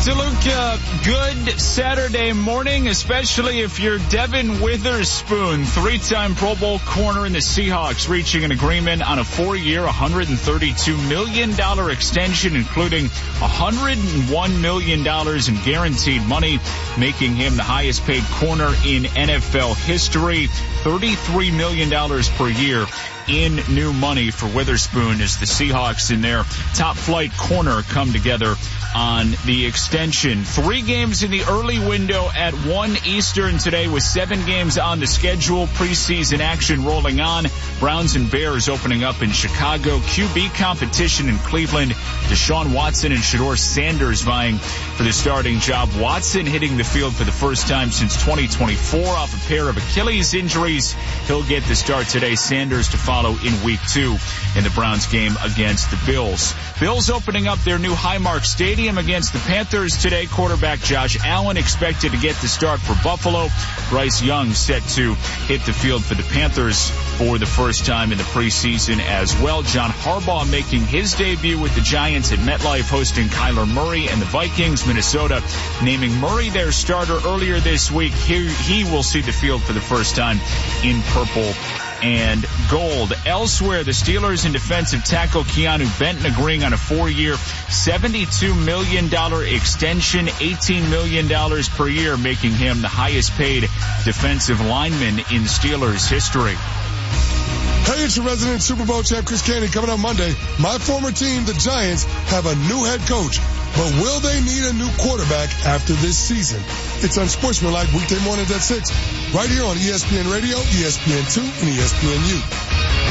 DeLuca, good Saturday morning, especially if you're Devin Witherspoon, three-time Pro Bowl corner in the Seahawks, reaching an agreement on a 4-year, $132 million extension, including $101 million in guaranteed money, making him the highest paid corner in NFL history, $33 million per year in new money for Witherspoon as the Seahawks in their top flight corner come together on the extension. 3 games in the early window at 1 Eastern today with 7 games on the schedule. Preseason action rolling on. Browns and Bears opening up in Chicago. QB competition in Cleveland. Deshaun Watson and Shedeur Sanders vying for the starting job. Watson hitting the field for the first time since 2024 off a pair of Achilles injuries. He'll get the start today. Sanders to follow in week 2 in the Browns game against the Bills. Bills opening up their new Highmark Stadium against the Panthers today. Quarterback Josh Allen expected to get the start for Buffalo. Bryce Young set to hit the field for the Panthers for the first time in the preseason as well. John Harbaugh making his debut with the Giants at MetLife, hosting Kyler Murray and the Vikings. Minnesota naming Murray their starter earlier this week. He will see the field for the first time in purple and gold. Elsewhere, the Steelers and defensive tackle Keanu Benton agreeing on a 4-year, $72 million extension, $18 million per year, making him the highest paid defensive lineman in Steelers history. Hey, it's your resident Super Bowl champ, Chris Candy, coming up Monday. My former team, the Giants, have a new head coach, but will they need a new quarterback after this season? It's Unsportsmanlike weekday mornings at 6, right here on ESPN Radio, ESPN2, and ESPNU.